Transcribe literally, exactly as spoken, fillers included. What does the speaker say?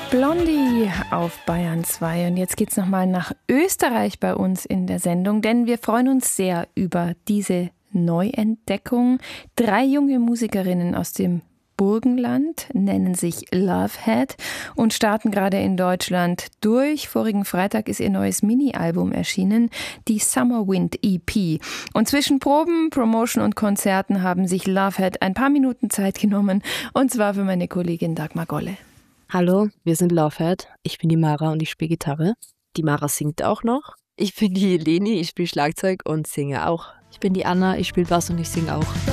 Blondie auf Bayern zwei. Und jetzt geht's nochmal nach Österreich bei uns in der Sendung, denn wir freuen uns sehr über diese Neuentdeckung. Drei junge Musikerinnen aus dem Burgenland nennen sich Lovehead und starten gerade in Deutschland durch. Vorigen Freitag ist ihr neues Mini-Album erschienen, die Summer Wind E P. Und zwischen Proben, Promotion und Konzerten haben sich Lovehead ein paar Minuten Zeit genommen, und zwar für meine Kollegin Dagmar Golle. Hallo, wir sind Lovehead. Ich bin die Mara und ich spiele Gitarre. Die Mara singt auch noch. Ich bin die Leni, ich spiele Schlagzeug und singe auch. Ich bin die Anna, ich spiele Bass und ich singe auch.